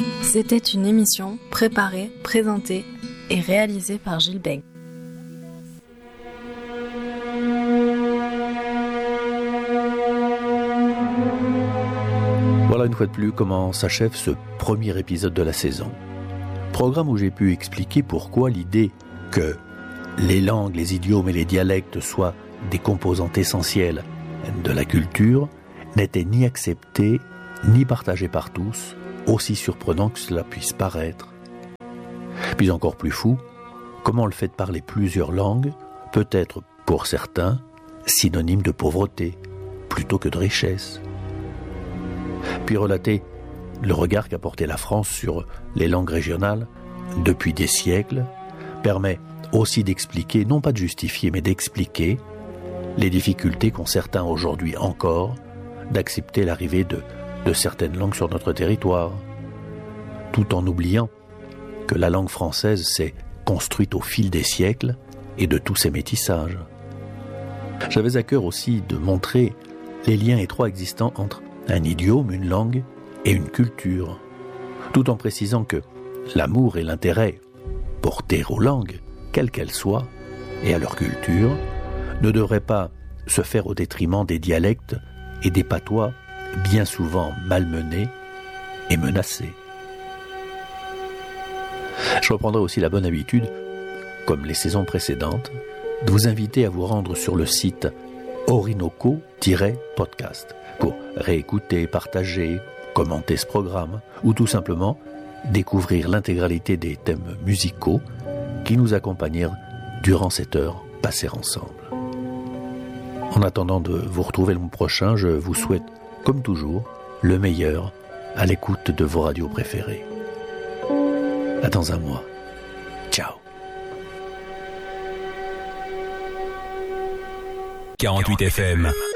C'était une émission préparée, présentée et réalisée par Gilles Beg. Voilà une fois de plus comment s'achève ce premier épisode de la saison. Programme où j'ai pu expliquer pourquoi l'idée que les langues, les idiomes et les dialectes soient des composantes essentielles de la culture n'était ni acceptée ni partagée par tous, aussi surprenant que cela puisse paraître. Puis encore plus fou, comment le fait de parler plusieurs langues peut être, pour certains, synonyme de pauvreté plutôt que de richesse. Puis relater le regard qu'a porté la France sur les langues régionales depuis des siècles permet aussi d'expliquer, non pas de justifier, mais d'expliquer les difficultés qu'ont certains aujourd'hui encore d'accepter l'arrivée de certaines langues sur notre territoire, tout en oubliant que la langue française s'est construite au fil des siècles et de tous ces métissages. J'avais à cœur aussi de montrer les liens étroits existants entre un idiome, une langue et une culture, tout en précisant que l'amour et l'intérêt portés aux langues, quelles qu'elles soient, et à leur culture, ne devraient pas se faire au détriment des dialectes et des patois bien souvent malmenés et menacés. Je reprendrai aussi la bonne habitude, comme les saisons précédentes, de vous inviter à vous rendre sur le site Orinoco-podcast pour réécouter, partager, commenter ce programme ou tout simplement découvrir l'intégralité des thèmes musicaux qui nous accompagnèrent durant cette heure passée ensemble. En attendant de vous retrouver le mois prochain, je vous souhaite, comme toujours, le meilleur à l'écoute de vos radios préférées. À dans un mois. Ciao. 48 FM